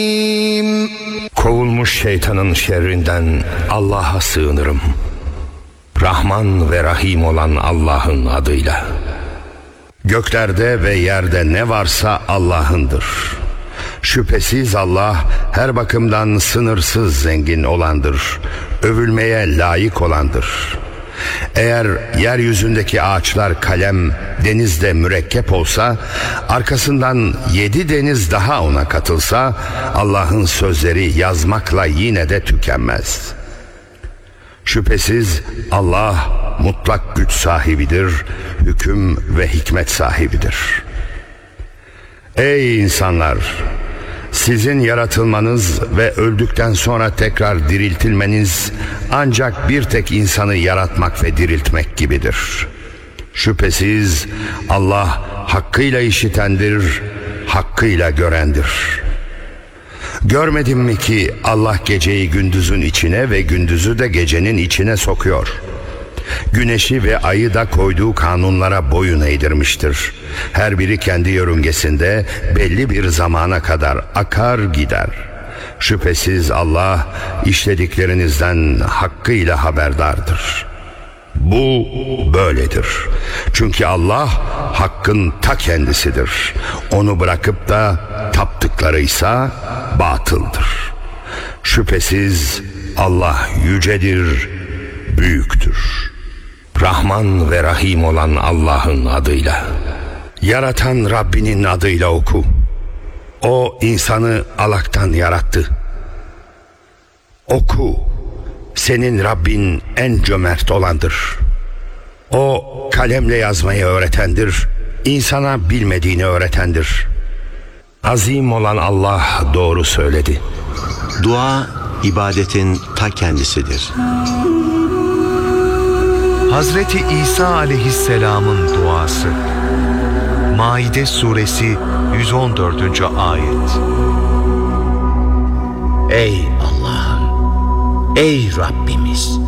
Kovulmuş şeytanın şerrinden Allah'a sığınırım. Rahman ve Rahim olan Allah'ın adıyla. Göklerde ve yerde ne varsa Allah'ındır. Şüphesiz Allah her bakımdan sınırsız zengin olandır. Övülmeye layık olandır. Eğer yeryüzündeki ağaçlar kalem, denizde mürekkep olsa, arkasından 7 deniz daha ona katılsa, Allah'ın sözleri yazmakla yine de tükenmez. Şüphesiz Allah mutlak güç sahibidir, hüküm ve hikmet sahibidir. Ey insanlar! Sizin yaratılmanız ve öldükten sonra tekrar diriltilmeniz ancak bir tek insanı yaratmak ve diriltmek gibidir. Şüphesiz Allah hakkıyla işitendir, hakkıyla görendir. Görmedin mi ki Allah geceyi gündüzün içine ve gündüzü de gecenin içine sokuyor. Güneşi ve ayı da koyduğu kanunlara boyun eğdirmiştir. Her biri kendi yörüngesinde belli bir zamana kadar akar gider. Şüphesiz Allah işlediklerinizden hakkıyla haberdardır. Bu böyledir. Çünkü Allah hakkın ta kendisidir. Onu bırakıp da taptıklarıysa batıldır. Şüphesiz Allah yücedir, büyüktür. Rahman ve Rahim olan Allah'ın adıyla. Yaratan Rabbinin adıyla oku. O insanı alaktan yarattı. Oku. Senin Rabbin en cömert olandır. O kalemle yazmayı öğretendir. İnsana bilmediğini öğretendir. Azim olan Allah doğru söyledi. Dua ibadetin ta kendisidir. Hazreti İsa aleyhisselamın duası. Maide suresi 114. ayet. Ey Allah! Ey Rabbimiz!